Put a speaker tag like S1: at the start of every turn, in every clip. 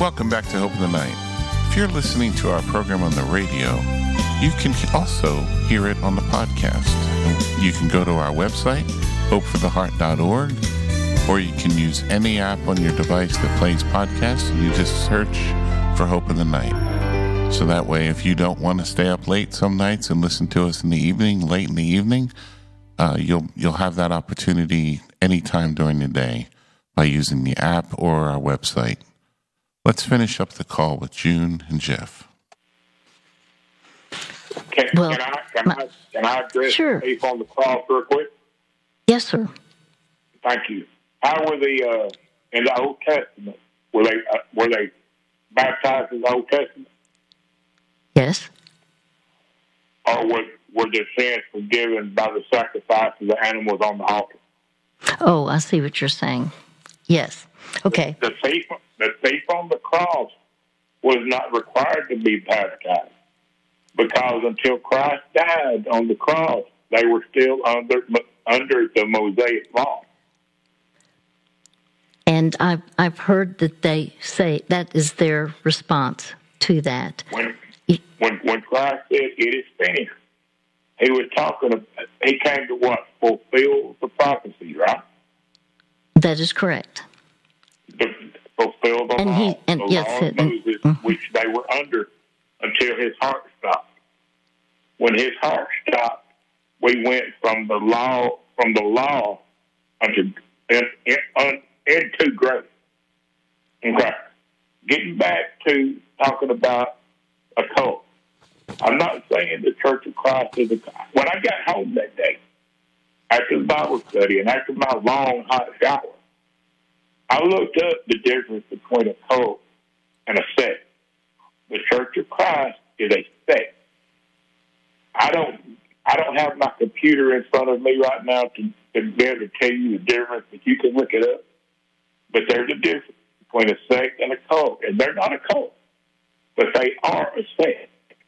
S1: Welcome back to Hope in the Night. If you're listening to our program on the radio, you can also hear it on the podcast. You can go to our website, hopefortheheart.org, or you can use any app on your device that plays podcasts, and you just search for Hope in the Night. So that way, if you don't want to stay up late some nights and listen to us in the evening, late in the evening, you'll have that opportunity anytime during the day by using the app or our website. Let's finish up the call with June and Jeff.
S2: Can I address
S3: sure.
S2: the thief on the cross real quick?
S3: Yes, sir.
S2: Thank you. How were they in the Old Testament? Were they baptized in the Old Testament?
S3: Yes.
S2: Or were their sins forgiven by the sacrifice of the animals on the altar?
S3: Oh, I see what you're saying. Yes. Okay.
S2: The thief on the cross was not required to be baptized because until Christ died on the cross, they were still under the Mosaic law.
S3: And I've heard that they say that is their response to that.
S2: When Christ said it is finished, he came to what? Fulfill the prophecy, right?
S3: That is correct.
S2: Fulfill the law, of Moses, which they were under until his heart stopped. When his heart stopped, we went from the law into grace. Okay. Getting back to talking about a cult. I'm not saying the Church of Christ is a cult. When I got home that day, after the Bible study and after my long hot shower, I looked up the difference between a cult and a sect. The Church of Christ is a sect. I don't have my computer in front of me right now to be able to tell you the difference, but you can look it up. But there's a difference between a sect and a cult, and they're not a cult, but they are a sect.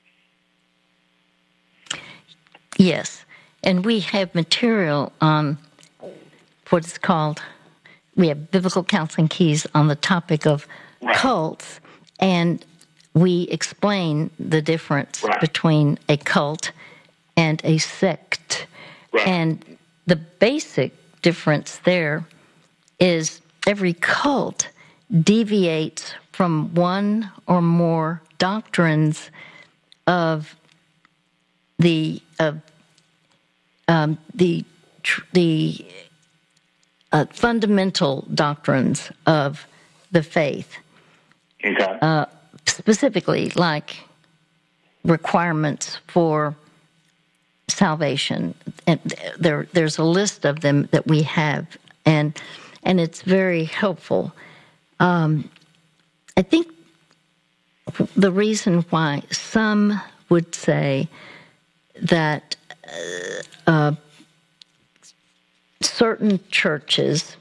S3: Yes, and we have material on what is called, we have biblical counseling keys on the topic of cults, and we explain the difference between a cult and a sect. Right. And the basic difference there is every cult deviates from one or more doctrines of the fundamental doctrines of the faith. Okay. Specifically, like requirements for salvation. And there's a list of them that we have, and it's very helpful. I think the reason why some would say that certain churches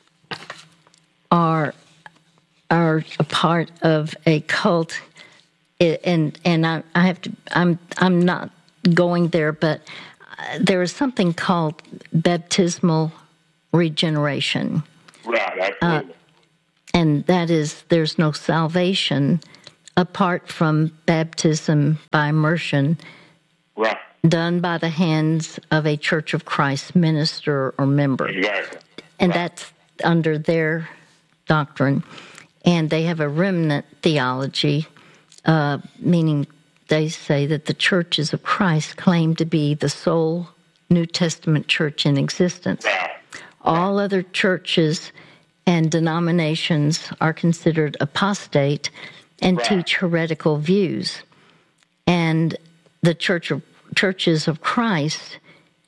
S3: are a part of a cult, and I have to. I'm not going there, but there is something called baptismal regeneration.
S2: Right, absolutely.
S3: And that is, there's no salvation apart from baptism by immersion, right, done by the hands of a Church of Christ minister or member.
S2: Exactly.
S3: And that's under their doctrine. And they have a remnant theology, meaning they say that the churches of Christ claim to be the sole New Testament church in existence. All other churches and denominations are considered apostate and teach heretical views. And the churches of Christ,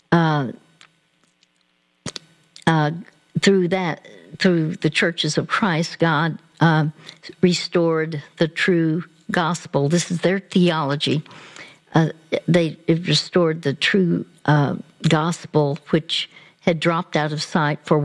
S3: through the churches of Christ, God restored the true gospel. This is their theology. They restored the true gospel, which had dropped out of sight for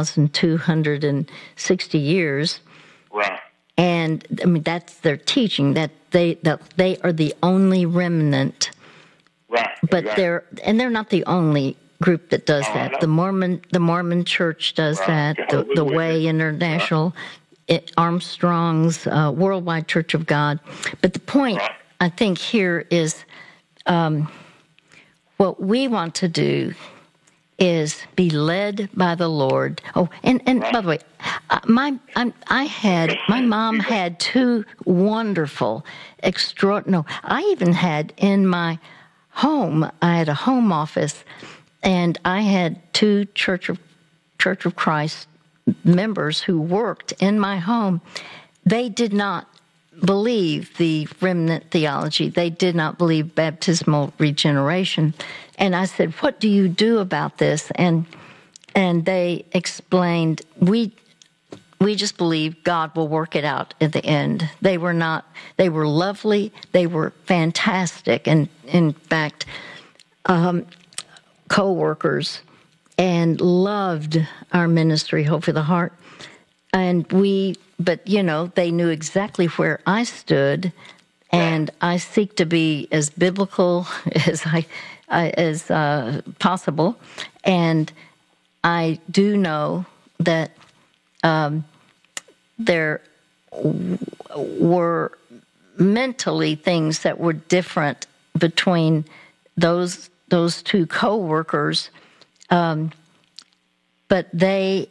S3: 1,260 years.
S2: Right.
S3: And I mean, that's their teaching, that they are the only remnant.
S2: Right.
S3: But
S2: exactly.
S3: they're not the only group that does that. The Mormon Church does that. The Way International Armstrong's Worldwide Church of God. But the point, I think, here is what we want to do is be led by the Lord. Oh, and by the way, my mom had two wonderful, extraordinary. I even had in my home. I had a home office, and I had two Church of Christ members who worked in my home. They did not believe the remnant theology. They did not believe baptismal regeneration. And I said, "What do you do about this?" And they explained, we just believe God will work it out at the end. They were lovely. They were fantastic. And in fact, co-workers, and loved our ministry, Hope for the Heart. But they knew exactly where I stood, and I seek to be as biblical as possible. And I do know that there were mentally things that were different between those two co-workers, but they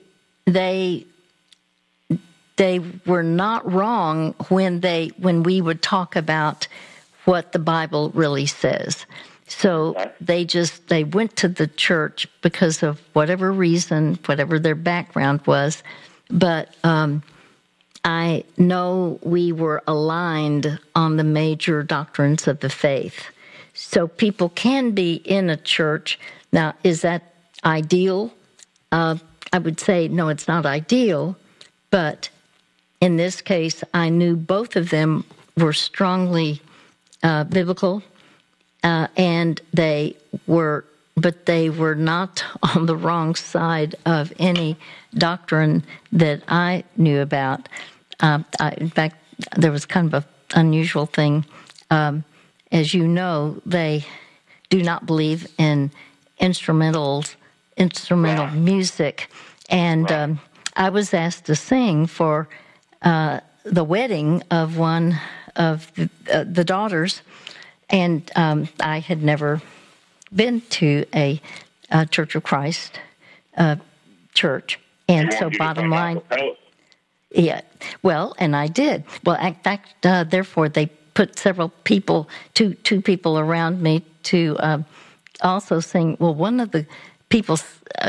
S3: were not wrong when we would talk about what the Bible really says. So they went to the church because of whatever reason, whatever their background was. But I know we were aligned on the major doctrines of the faith. So people can be in a church. Now, is that ideal? I would say, no, it's not ideal. But in this case, I knew both of them were strongly biblical, and they were not on the wrong side of any doctrine that I knew about. In fact, there was kind of an unusual thing. As you know, they do not believe in instrumental music, and I was asked to sing for the wedding of one of the daughters, and I had never been to a Church of Christ church, and so bottom line, yeah, well, and I did. Well, in fact, therefore, they put two people around me to also sing. Well, one of the people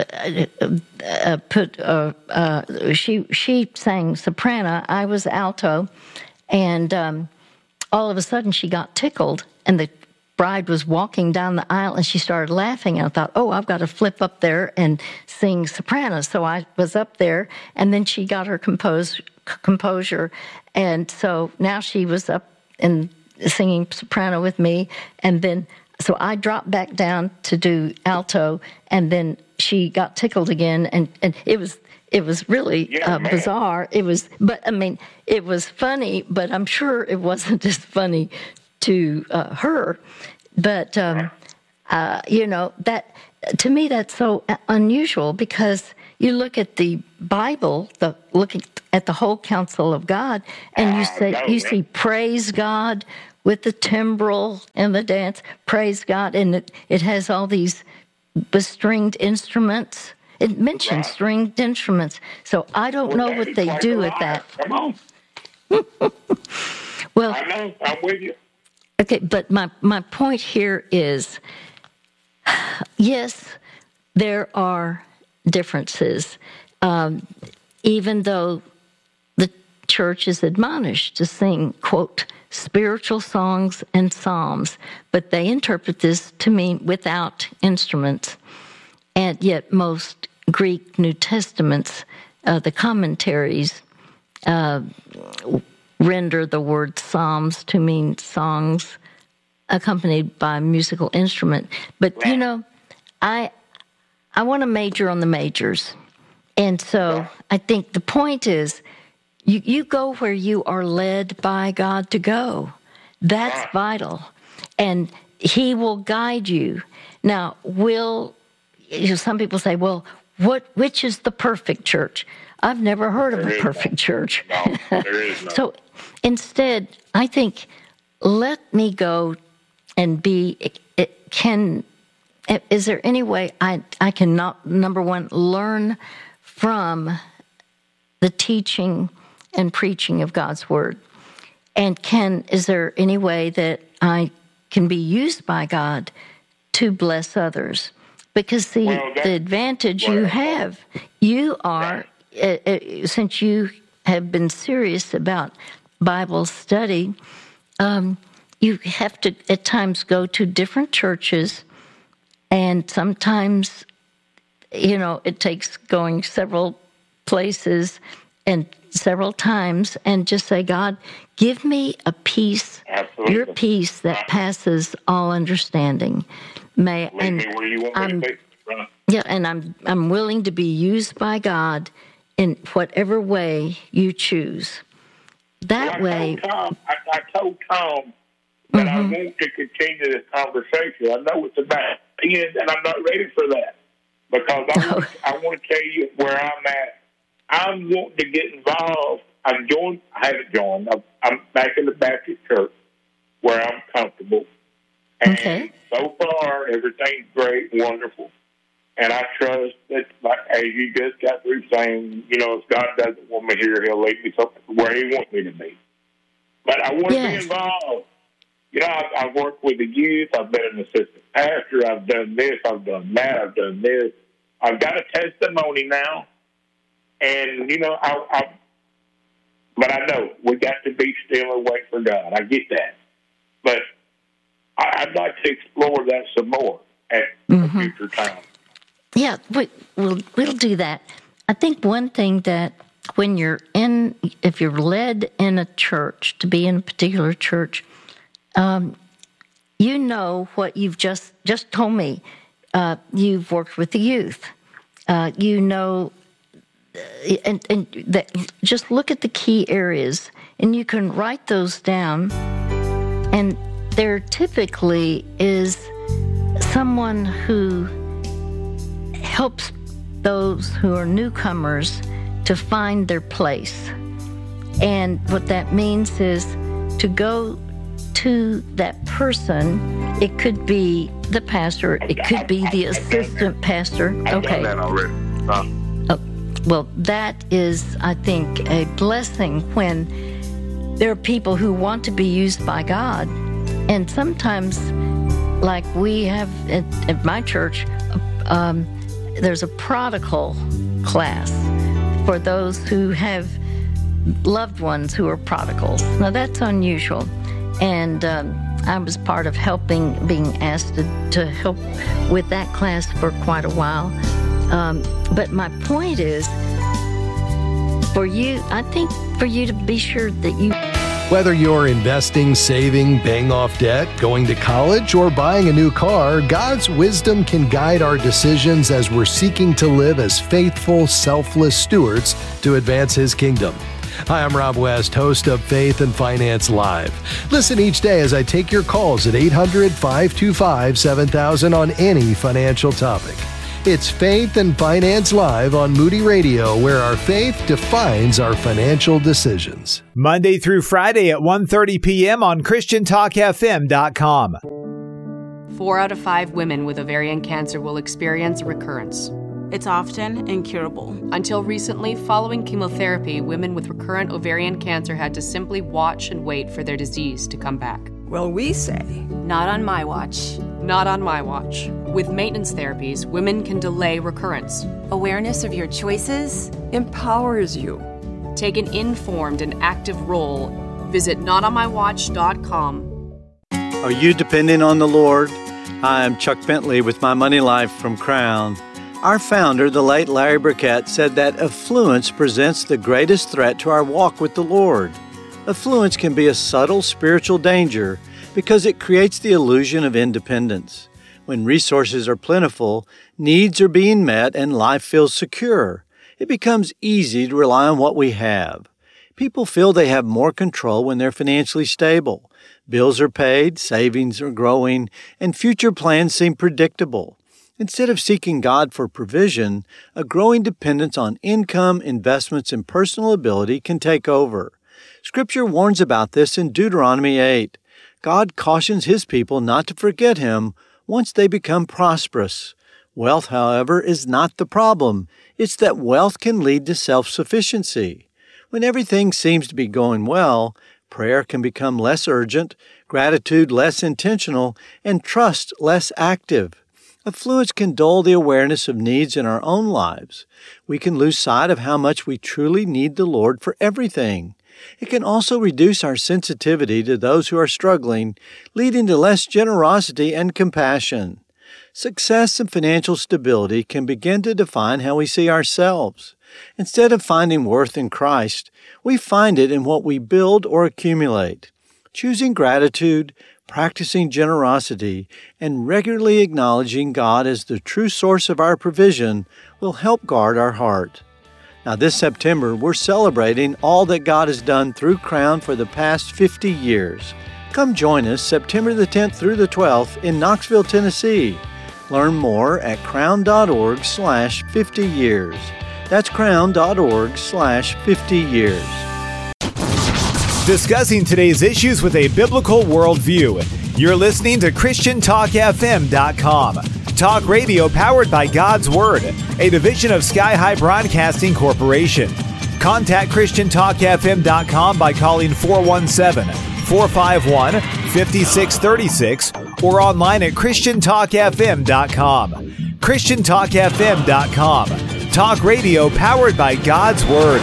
S3: she sang soprano, I was alto, and all of a sudden she got tickled, and the bride was walking down the aisle, and she started laughing, and I thought, oh, I've got to flip up there and sing soprano. So I was up there, and then she got her composure, and so now she was up and singing soprano with me, and then so I dropped back down to do alto, and then she got tickled again, and it was really bizarre. It was funny, but I'm sure it wasn't as funny to her. But that to me that's so unusual, because you look at the Bible, looking at the whole counsel of God, and you see praise God with the timbrel and the dance, praise God, and it has all these stringed instruments. It mentions stringed instruments, so I don't know what they do with that.
S2: Come on.
S3: Well,
S2: I know, I'm with you.
S3: Okay, but my point here is, yes, there are differences, even though the church is admonished to sing, quote, spiritual songs and psalms, but they interpret this to mean without instruments. And yet most Greek New Testaments, the commentaries, render the word psalms to mean songs accompanied by a musical instrument. But, I want to major on the majors. And so I think the point is, you go where you are led by God to go. That's vital. And He will guide you. Now, some people say, well, which is the perfect church? I've never heard of
S2: There
S3: a
S2: is
S3: perfect church.
S2: No, there is none.
S3: So instead, I think, let me go and is there any way I can not, number one, learn from the teaching and preaching of God's Word? And is there any way that I can be used by God to bless others? Because the advantage you have, you are, since you have been serious about Bible study, you have to at times go to different churches, and sometimes, it takes going several places and several times and just say, God, give me a peace,
S2: Absolutely.
S3: Your peace that passes all understanding.
S2: Lead me where you want me to be. Right.
S3: Yeah, and I'm willing to be used by God in whatever way you choose. That way.
S2: I told Tom that I want to continue this conversation. I know it's about the end, and I'm not ready for that because I want to tell you where I'm at. I'm wanting to get involved. I haven't joined. I'm back in the Baptist church where I'm comfortable. And so far, everything's great, wonderful. And I trust that, like, as you just got through saying, if God doesn't want me here, He'll lead me where He wants me to be. But I want to be involved. I've worked with the youth. I've been an assistant pastor. I've done this. I've done that. I've done this. I've got a testimony now. And, but I know we got to be still and wait for God. I get that. But I'd like to explore that some more at a future time.
S3: Yeah, we'll do that. I think one thing that if you're led in a church, to be in a particular church, what you've just told me. You've worked with the youth. And that, just look at the key areas, and you can write those down. And there typically is someone who helps those who are newcomers to find their place. And what that means is to go to that person. It could be the pastor. It could be the assistant pastor.
S2: I've done that already.
S3: Well, that is, I think, a blessing when there are people who want to be used by God. And sometimes, like we have at my church, there's a prodigal class for those who have loved ones who are prodigals. Now, that's unusual. And I was part of being asked to help with that class for quite a while. But my point is, I think for you to be sure that you...
S4: Whether you're investing, saving, paying off debt, going to college, or buying a new car, God's wisdom can guide our decisions as we're seeking to live as faithful, selfless stewards to advance His kingdom. Hi, I'm Rob West, host of Faith and Finance Live. Listen each day as I take your calls at 800-525-7000 on any financial topic. It's Faith and Finance Live on Moody Radio, where our faith defines our financial decisions.
S5: Monday through Friday at 1:30 p.m. on ChristianTalkFM.com.
S6: 4 out of 5 women with ovarian cancer will experience recurrence.
S7: It's often incurable.
S6: Until recently, following chemotherapy, women with recurrent ovarian cancer had to simply watch and wait for their disease to come back.
S7: Well, we say, not on my watch.
S6: Not on my watch. With maintenance therapies, women can delay recurrence.
S7: Awareness of your choices empowers you.
S6: Take an informed and active role. Visit notonmywatch.com.
S8: Are you depending on the Lord? Hi, I'm Chuck Bentley with My Money Life from Crown. Our founder, the late Larry Burkett, said that affluence presents the greatest threat to our walk with the Lord. Affluence can be a subtle spiritual danger because it creates the illusion of independence. When resources are plentiful, needs are being met, and life feels secure, it becomes easy to rely on what we have. People feel they have more control when they're financially stable. Bills are paid, savings are growing, and future plans seem predictable. Instead of seeking God for provision, a growing dependence on income, investments, and personal ability can take over. Scripture warns about this in Deuteronomy 8. God cautions His people not to forget Him once they become prosperous. Wealth, however, is not the problem. It's that wealth can lead to self-sufficiency. When everything seems to be going well, prayer can become less urgent, gratitude less intentional, and trust less active. Affluence can dull the awareness of needs in our own lives. We can lose sight of how much we truly need the Lord for everything. It can also reduce our sensitivity to those who are struggling, leading to less generosity and compassion. Success and financial stability can begin to define how we see ourselves. Instead of finding worth in Christ, we find it in what we build or accumulate. Choosing gratitude, practicing generosity, and regularly acknowledging God as the true source of our provision will help guard our heart. Now, this September, we're celebrating all that God has done through Crown for the past 50 years. Come join us September the 10th through the 12th in Knoxville, Tennessee. Learn more at crown.org/50 years. That's crown.org/50 years.
S5: Discussing today's issues with a biblical worldview. You're listening to ChristianTalkFM.com. Talk radio powered by God's Word, a division of Sky High Broadcasting Corporation. Contact ChristianTalkFM.com by calling 417-451-5636 or online at ChristianTalkFM.com. ChristianTalkFM.com. Talk radio powered by God's Word.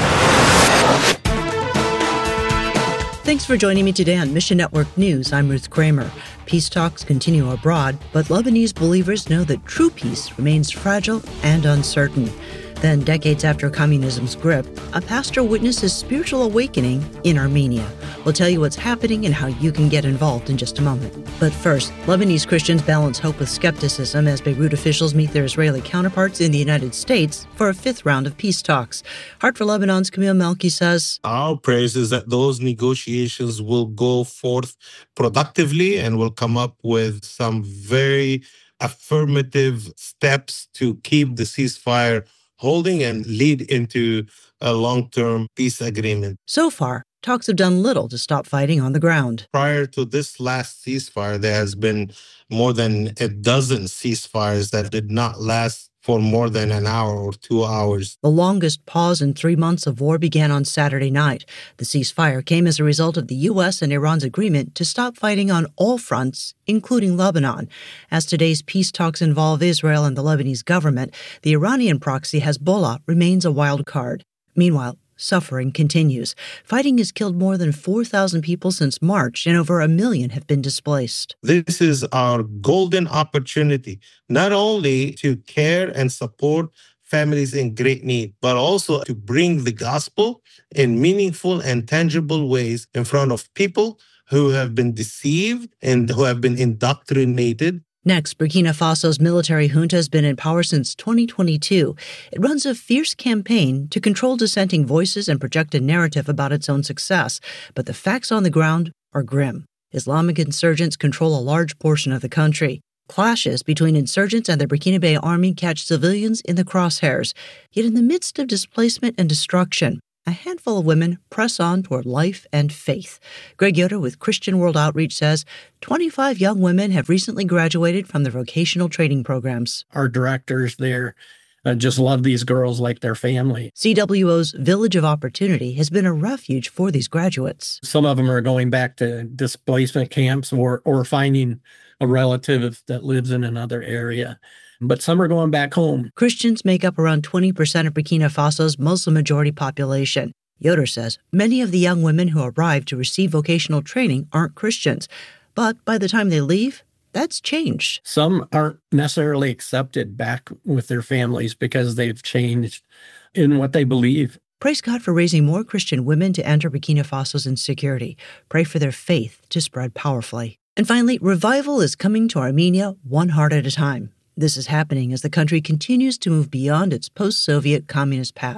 S9: Thanks for joining me today on Mission Network News. I'm Ruth Kramer. Peace talks continue abroad, but Lebanese believers know that true peace remains fragile and uncertain. Then, decades after communism's grip, a pastor witnesses spiritual awakening in Armenia. We'll tell you what's happening and how you can get involved in just a moment. But first, Lebanese Christians balance hope with skepticism as Beirut officials meet their Israeli counterparts in the United States for a fifth round of peace talks. Heart for Lebanon's Camille Melki says,
S10: our praise is that those negotiations will go forth productively and will come up with some very affirmative steps to keep the ceasefire holding and lead into a long-term peace agreement.
S9: So far, talks have done little to stop fighting on the ground.
S10: Prior to this last ceasefire, there has been more than a dozen ceasefires that did not last for more than an hour or 2 hours.
S9: The longest pause in 3 months of war began on Saturday night. The ceasefire came as a result of the U.S. and Iran's agreement to stop fighting on all fronts, including Lebanon. As today's peace talks involve Israel and the Lebanese government, the Iranian proxy Hezbollah remains a wild card. Meanwhile, suffering continues. Fighting has killed more than 4,000 people since March, and over 1 million have been displaced.
S10: This is our golden opportunity, not only to care and support families in great need, but also to bring the gospel in meaningful and tangible ways in front of people who have been deceived and who have been indoctrinated.
S9: Next, Burkina Faso's military junta has been in power since 2022. It runs a fierce campaign to control dissenting voices and project a narrative about its own success. But the facts on the ground are grim. Islamic insurgents control a large portion of the country. Clashes between insurgents and the Burkinabe army catch civilians in the crosshairs. Yet in the midst of displacement and destruction, a handful of women press on toward life and faith. Greg Yoder with Christian World Outreach says 25 young women have recently graduated from the vocational training programs.
S11: Our directors there just love these girls like their family.
S9: CWO's Village of Opportunity has been a refuge for these graduates.
S11: Some of them are going back to displacement camps or finding a relative that lives in another area. But some are going back home.
S9: Christians make up around 20% of Burkina Faso's Muslim-majority population. Yoder says many of the young women who arrive to receive vocational training aren't Christians. But by the time they leave, that's changed.
S11: Some aren't necessarily accepted back with their families because they've changed in what they believe.
S9: Praise God for raising more Christian women to enter Burkina Faso's insecurity. Pray for their faith to spread powerfully. And finally, revival is coming to Armenia one heart at a time. This is happening as the country continues to move beyond its post-Soviet communist past.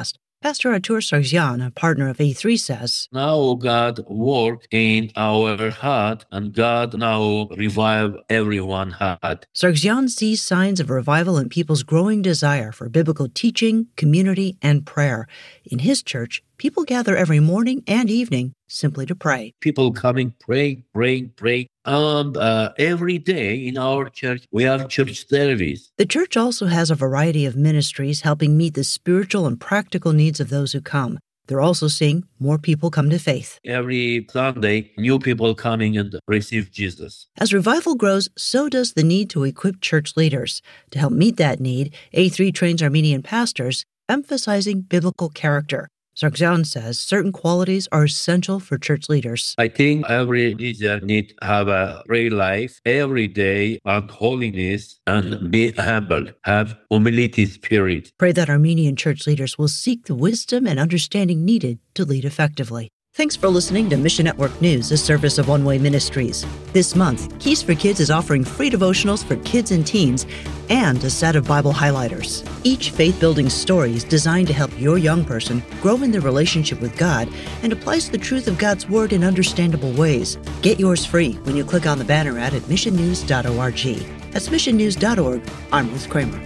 S9: Pastor Artur Sargsyan, a partner of A3, says,
S12: Now God work in our heart, and God now revive everyone's heart.
S9: Sargsyan sees signs of revival in people's growing desire for biblical teaching, community, and prayer. In his church, people gather every morning and evening simply to pray.
S12: People coming, pray. And every day in our church, we have church service.
S9: The church also has a variety of ministries helping meet the spiritual and practical needs of those who come. They're also seeing more people come to faith.
S12: Every Sunday, new people coming and receive Jesus.
S9: As revival grows, so does the need to equip church leaders. To help meet that need, A3 trains Armenian pastors, emphasizing biblical character. Sargsyan says certain qualities are essential for church leaders.
S12: I think every leader needs to have a prayer life every day and holiness and be humble, have humility spirit.
S9: Pray that Armenian church leaders will seek the wisdom and understanding needed to lead effectively. Thanks for listening to Mission Network News, a service of One Way Ministries. This month, Keys for Kids is offering free devotionals for kids and teens and a set of Bible highlighters. Each faith-building story is designed to help your young person grow in their relationship with God and applies the truth of God's Word in understandable ways. Get yours free when you click on the banner ad at missionnews.org. That's missionnews.org. I'm Ruth Kramer.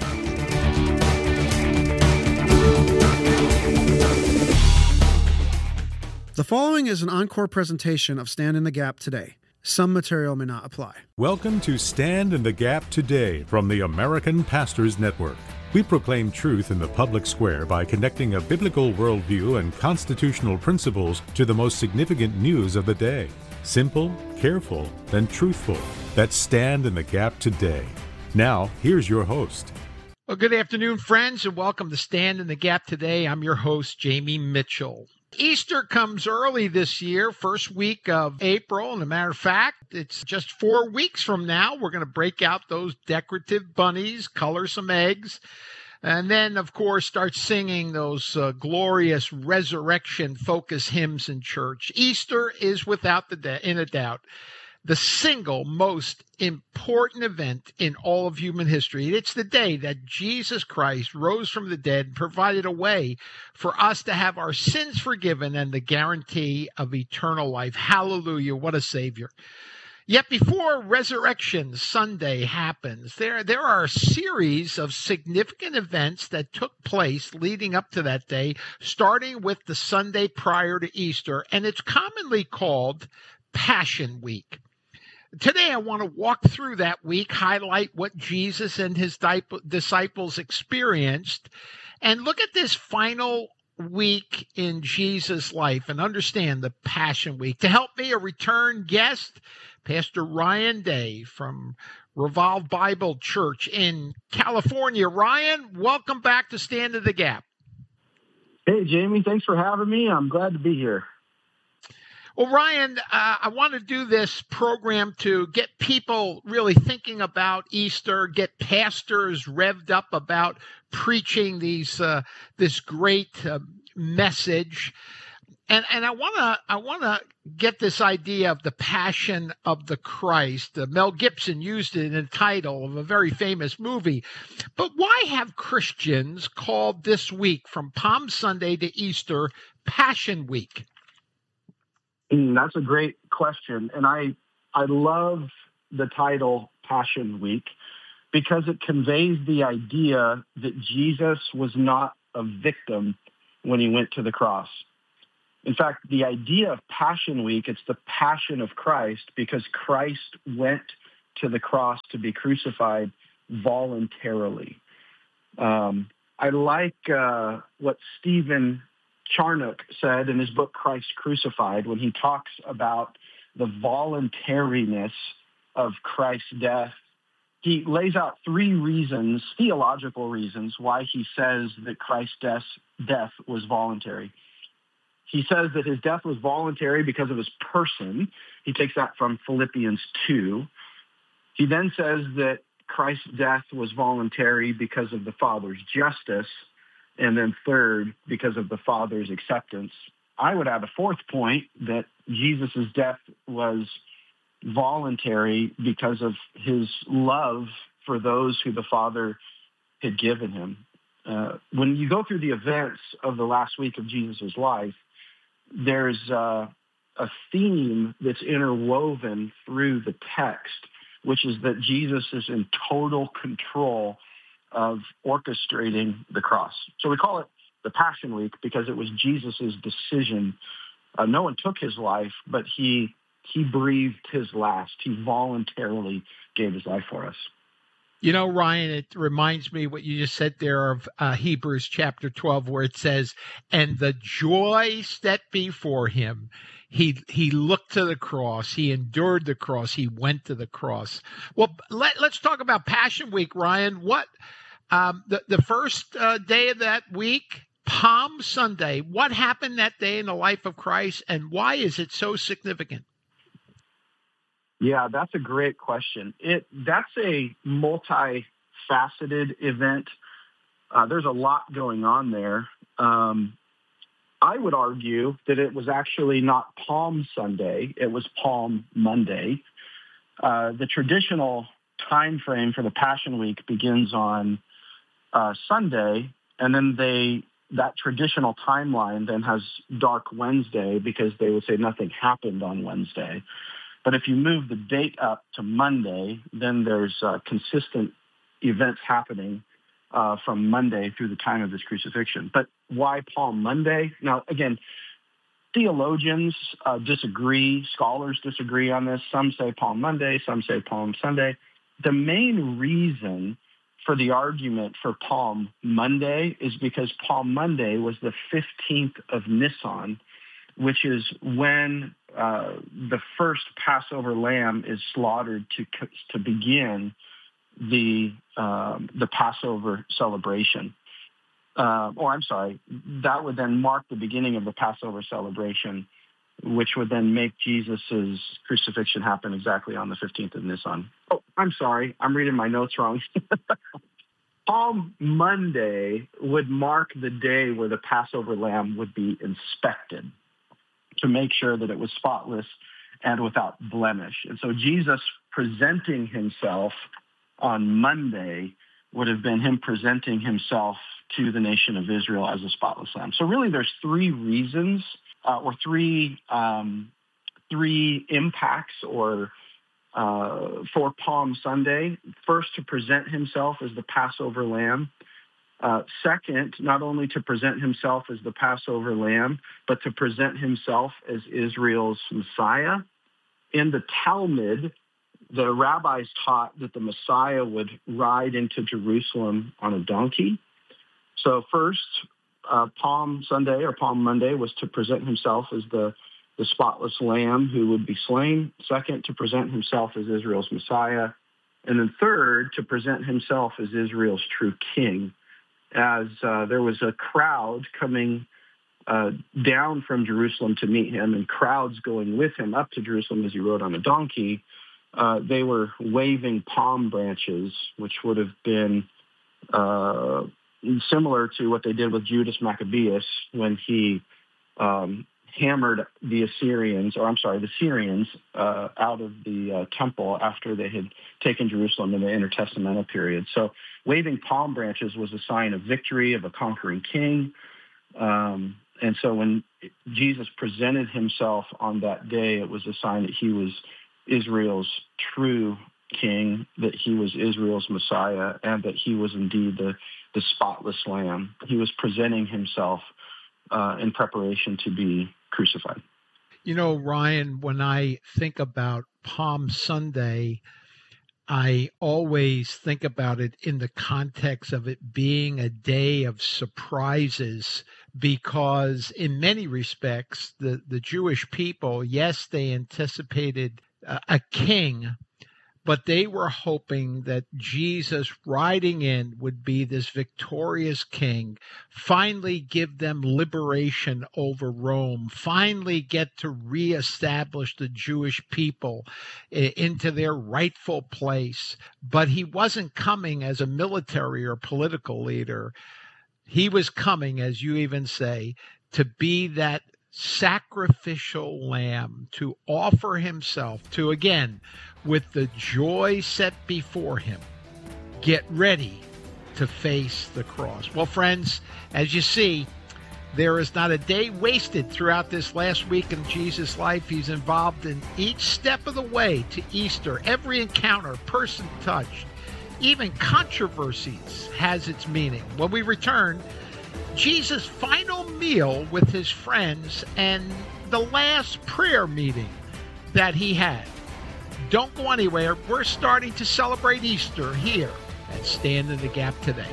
S13: The following is an encore presentation of Stand in the Gap Today. Some material may not apply.
S14: Welcome to Stand in the Gap Today from the American Pastors Network. We proclaim truth in the public square by connecting a biblical worldview and constitutional principles to the most significant news of the day. Simple, careful, and truthful. That's Stand in the Gap Today. Now, here's your host.
S15: Well, good afternoon, friends, and welcome to Stand in the Gap Today. I'm your host, Jamie Mitchell. Easter comes early this year, first week of April. And a matter of fact, it's just 4 weeks from now. We're going to break out those decorative bunnies, color some eggs, and then, of course, start singing those glorious resurrection-focused hymns in church. Easter is, without a doubt, the single most important event in all of human history. It's the day that Jesus Christ rose from the dead and provided a way for us to have our sins forgiven and the guarantee of eternal life. Hallelujah, what a Savior. Yet before Resurrection Sunday happens, there are a series of significant events that took place leading up to that day, starting with the Sunday prior to Easter, and it's commonly called Passion Week. Today, I want to walk through that week, highlight what Jesus and his disciples experienced, and look at this final week in Jesus' life and understand the Passion Week. To help me, a return guest, Pastor Ryan Day from Revolve Bible Church in California. Ryan, welcome back to Stand in the Gap.
S16: Hey, Jamie, thanks for having me. I'm glad to be here.
S15: Well, Ryan, I want to do this program to get people really thinking about Easter, get pastors revved up about preaching this great message, and I want to get this idea of the Passion of the Christ. Mel Gibson used it in the title of a very famous movie. But why have Christians called this week from Palm Sunday to Easter Passion Week?
S16: That's a great question. And I love the title Passion Week because it conveys the idea that Jesus was not a victim when he went to the cross. In fact, the idea of Passion Week, it's the passion of Christ because Christ went to the cross to be crucified voluntarily. I like what Stephen Charnock said in his book, Christ Crucified, when he talks about the voluntariness of Christ's death. He lays out 3 reasons, theological reasons, why he says that Christ's death was voluntary. He says that his death was voluntary because of his person. He takes that from Philippians 2. He then says that Christ's death was voluntary because of the Father's justice. And then third, because of the Father's acceptance. I would add a 4th point that Jesus' death was voluntary because of his love for those who the Father had given him. when you go through the events of the last week of Jesus' life, there's a theme that's interwoven through the text, which is that Jesus is in total control of orchestrating the cross. So we call it the Passion Week because it was Jesus' decision. No one took his life, but he breathed his last. He voluntarily gave his life for us.
S15: You know, Ryan, it reminds me what you just said there of Hebrews chapter 12, where it says, and the joy set before him, he looked to the cross, he endured the cross, he went to the cross. Well, let's talk about Passion Week, Ryan. What the first day of that week, Palm Sunday, what happened that day in the life of Christ, and why is it so significant?
S16: Yeah, that's a great question. That's a multifaceted event. There's a lot going on there. I would argue that it was actually not Palm Sunday. It was Palm Monday. The traditional time frame for the Passion Week begins on Sunday, and then that traditional timeline then has Dark Wednesday because they would say nothing happened on Wednesday. But if you move the date up to Monday, then there's consistent events happening from Monday through the time of his crucifixion. But why Palm Monday? Now, again, theologians disagree. Scholars disagree on this. Some say Palm Monday. Some say Palm Sunday. The main reason for the argument for Palm Monday is because Palm Monday was the 15th of Nisan, which is when the first Passover lamb is slaughtered to begin the Passover celebration. That would then mark the beginning of the Passover celebration, which would then make Jesus' crucifixion happen exactly on the 15th of Nisan. Oh, I'm sorry. I'm reading my notes wrong. Palm Monday would mark the day where the Passover lamb would be inspected to make sure that it was spotless and without blemish. And so Jesus presenting himself on Monday would have been him presenting himself to the nation of Israel as a spotless lamb. So really there's three reasons or three impacts or for Palm Sunday. First, to present himself as the Passover lamb. Second, not only to present himself as the Passover lamb, but to present himself as Israel's Messiah. In the Talmud, the rabbis taught that the Messiah would ride into Jerusalem on a donkey. So first, Palm Sunday or Palm Monday was to present himself as the spotless lamb who would be slain. Second, to present himself as Israel's Messiah. And then third, to present himself as Israel's true king. As there was a crowd coming down from Jerusalem to meet him and crowds going with him up to Jerusalem as he rode on a donkey, they were waving palm branches, which would have been similar to what they did with Judas Maccabeus when he hammered the Syrians out of the temple after they had taken Jerusalem in the intertestamental period. So waving palm branches was a sign of victory, of a conquering king. And so when Jesus presented himself on that day, it was a sign that he was Israel's true king, that he was Israel's Messiah, and that he was indeed the spotless lamb. He was presenting himself in preparation to be crucified.
S15: You know, Ryan, when I think about Palm Sunday, I always think about it in the context of it being a day of surprises, because in many respects, the Jewish people, yes, they anticipated a king, but they were hoping that Jesus riding in would be this victorious king, finally give them liberation over Rome, finally get to reestablish the Jewish people into their rightful place. But he wasn't coming as a military or political leader. He was coming, as you even say, to be that sacrificial lamb, to offer himself, to, again, with the joy set before him, get ready to face the cross. Well, friends, as you see, there is not a day wasted throughout this last week in Jesus' life. He's involved in each step of the way to Easter. Every encounter, person touched, even controversies has its meaning. When we return, Jesus' final meal with his friends and the last prayer meeting that he had. Don't go anywhere. We're starting to celebrate Easter here at Stand in the Gap today.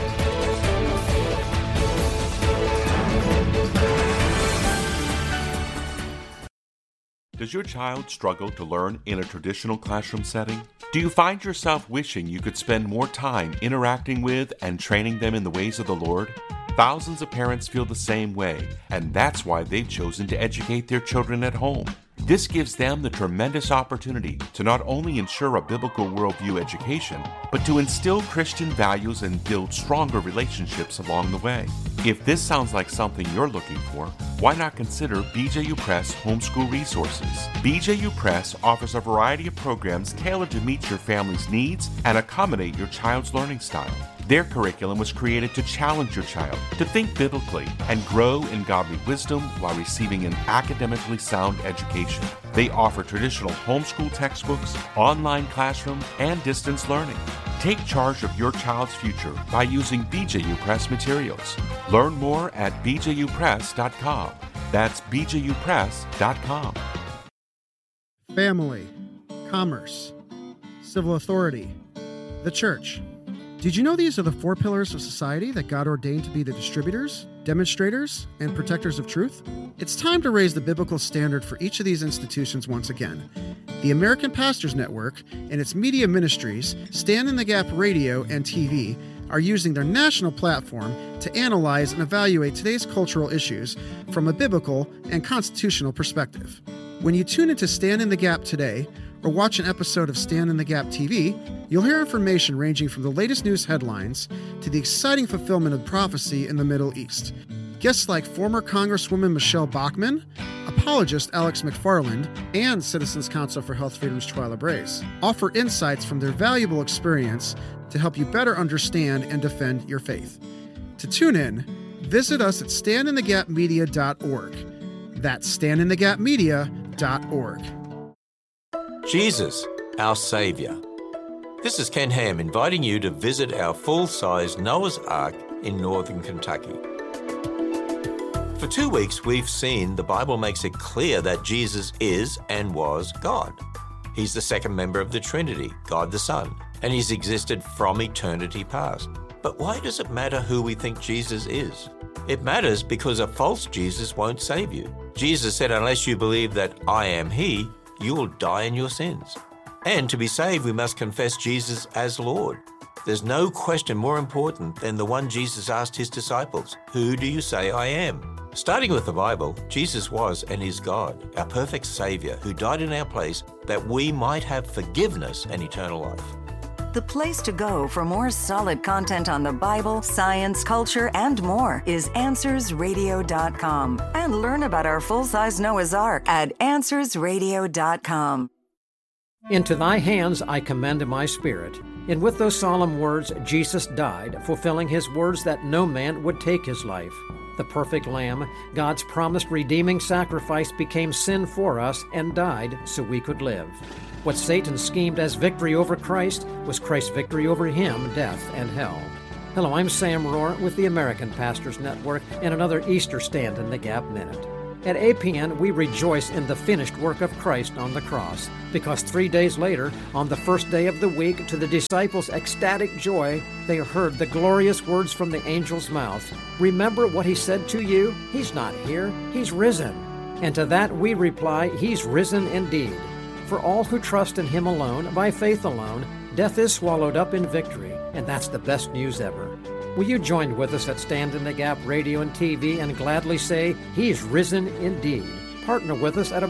S17: Does your child struggle to learn in a traditional classroom setting? Do you find yourself wishing you could spend more time interacting with and training them in the ways of the Lord? Thousands of parents feel the same way, and that's why they've chosen to educate their children at home. This gives them the tremendous opportunity to not only ensure a biblical worldview education, but to instill Christian values and build stronger relationships along the way. If this sounds like something you're looking for, why not consider BJU Press Homeschool Resources? BJU Press offers a variety of programs tailored to meet your family's needs and accommodate your child's learning style. Their curriculum was created to challenge your child to think biblically and grow in godly wisdom while receiving an academically sound education. They offer traditional homeschool textbooks, online classroom, and distance learning. Take charge of your child's future by using BJU Press materials. Learn more at bjupress.com. That's bjupress.com.
S13: Family, commerce, civil authority, the church. Did you know these are the 4 pillars of society that God ordained to be the distributors, demonstrators, and protectors of truth? It's time to raise the biblical standard for each of these institutions once again. The American Pastors Network and its media ministries, Stand in the Gap Radio and TV, are using their national platform to analyze and evaluate today's cultural issues from a biblical and constitutional perspective. When you tune into Stand in the Gap today, or watch an episode of Stand in the Gap TV, you'll hear information ranging from the latest news headlines to the exciting fulfillment of prophecy in the Middle East. Guests like former Congresswoman Michelle Bachmann, apologist Alex McFarland, and Citizens Council for Health Freedom's Twyla Brace offer insights from their valuable experience to help you better understand and defend your faith. To tune in, visit us at standinthegapmedia.org. That's standinthegapmedia.org.
S18: Jesus, our Savior. This is Ken Ham inviting you to visit our full-size Noah's Ark in northern Kentucky. For 2 weeks, we've seen the Bible makes it clear that Jesus is and was God. He's the second member of the Trinity, God the Son, and he's existed from eternity past. But why does it matter who we think Jesus is? It matters because a false Jesus won't save you. Jesus said, unless you believe that I am He, you will die in your sins. And to be saved, we must confess Jesus as Lord. There's no question more important than the one Jesus asked his disciples, who do you say I am? Starting with the Bible, Jesus was and is God, our perfect Savior, who died in our place that we might have forgiveness and eternal life.
S19: The place to go for more solid content on the Bible, science, culture, and more is AnswersRadio.com. And learn about our full-size Noah's Ark at AnswersRadio.com.
S20: Into thy hands I commend my spirit. And with those solemn words, Jesus died, fulfilling his words that no man would take his life. The perfect Lamb, God's promised redeeming sacrifice, became sin for us and died so we could live. What Satan schemed as victory over Christ was Christ's victory over him, death, and hell. Hello, I'm Sam Rohr with the American Pastors Network and another Easter Stand in the Gap Minute. At APN, we rejoice in the finished work of Christ on the cross, because 3 days later, on the first day of the week, to the disciples' ecstatic joy, they heard the glorious words from the angel's mouth. Remember what he said to you? He's not here, he's risen. And to that we reply, he's risen indeed. For all who trust in him alone, by faith alone, death is swallowed up in victory, and that's the best news ever. Will you join with us at Stand in the Gap Radio and TV and gladly say, he's risen indeed? Partner with us at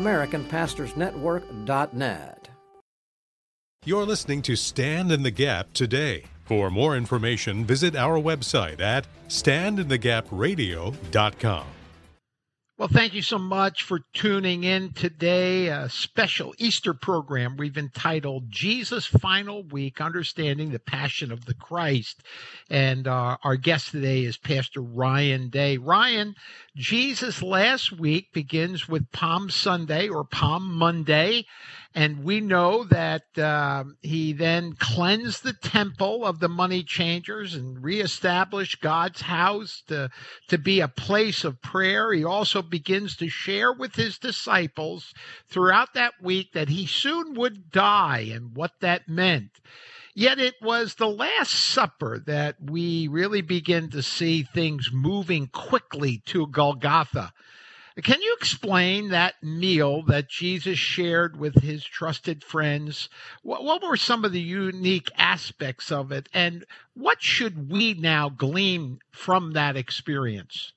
S20: AmericanPastorsNetwork.net.
S14: You're listening to Stand in the Gap today. For more information, visit our website at standinthegapradio.com.
S15: Well, thank you so much for tuning in today. A special Easter program we've entitled Jesus' Final Week, Understanding the Passion of the Christ. And our guest today is Pastor Ryan Day. Ryan, Jesus' last week begins with Palm Sunday or Palm Monday. And we know that he then cleansed the temple of the money changers and reestablished God's house to be a place of prayer. He also begins to share with his disciples throughout that week that he soon would die and what that meant. Yet it was the Last Supper that we really begin to see things moving quickly to Golgotha. Can you explain that meal that Jesus shared with his trusted friends? What were some of the unique aspects of it, and what should we now glean from that experience?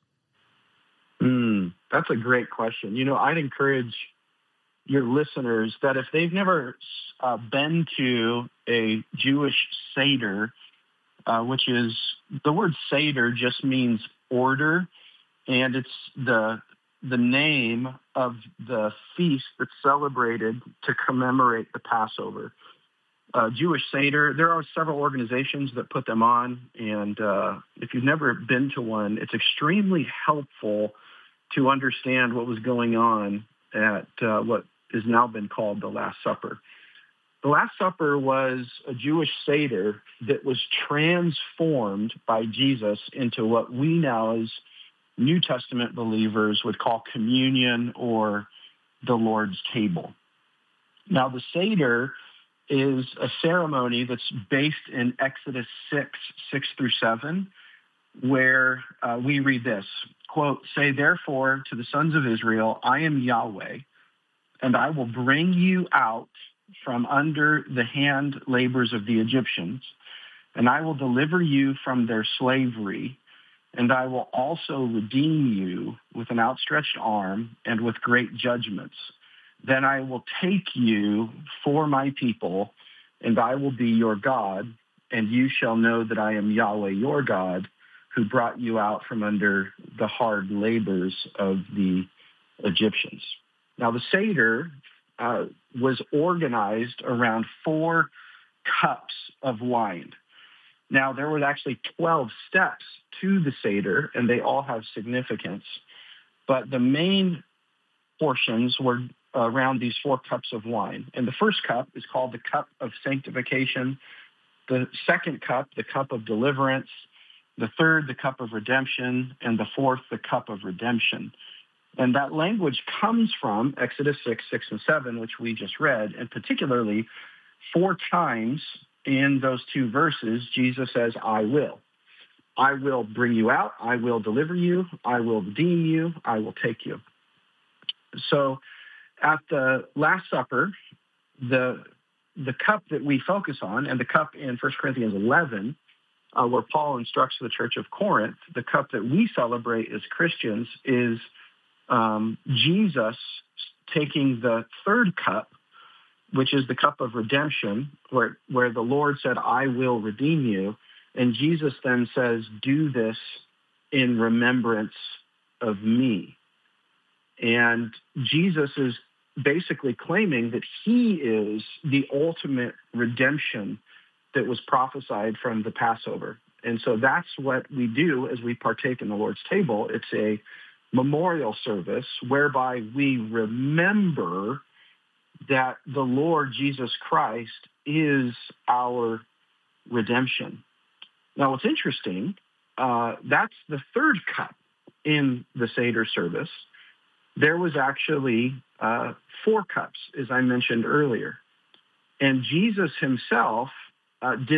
S16: That's a great question. I'd encourage your listeners that if they've never been to a Jewish Seder, which is, the word Seder just means order, and it's the name of the feast that's celebrated to commemorate the Passover. Jewish Seder, there are several organizations that put them on, and if you've never been to one, it's extremely helpful to understand what was going on at what has now been called the Last Supper. The Last Supper was a Jewish Seder that was transformed by Jesus into what we now as New Testament believers would call communion or the Lord's table. Now, the Seder is a ceremony that's based in Exodus 6 through 7, where we read this, quote, "Say therefore to the sons of Israel, I am Yahweh, and I will bring you out from under the hand labors of the Egyptians, and I will deliver you from their slavery, and I will also redeem you with an outstretched arm and with great judgments. Then I will take you for my people, and I will be your God, and you shall know that I am Yahweh your God, who brought you out from under the hard labors of the Egyptians." Now, the Seder was organized around 4 cups of wine. Now, there were actually 12 steps to the Seder, and they all have significance. But the main portions were around these 4 cups of wine. And the first cup is called the cup of sanctification. The second cup, the cup of deliverance. The third, the cup of redemption. And the fourth, the cup of redemption. And that language comes from Exodus 6 and 7, which we just read, and particularly 4 times in those 2 verses, Jesus says, I will. I will bring you out. I will deliver you. I will redeem you. I will take you. So at the Last Supper, the cup that we focus on, and the cup in 1 Corinthians 11, where Paul instructs the church of Corinth, the cup that we celebrate as Christians is Jesus taking the third cup, which is the cup of redemption, where the Lord said, I will redeem you. And Jesus then says, do this in remembrance of me. And Jesus is basically claiming that he is the ultimate redemption that was prophesied from the Passover. And so that's what we do as we partake in the Lord's table. It's a memorial service whereby we remember that the Lord Jesus Christ is our redemption. Now, what's interesting, that's the third cup in the Seder service. There was actually 4 cups, as I mentioned earlier. And Jesus himself did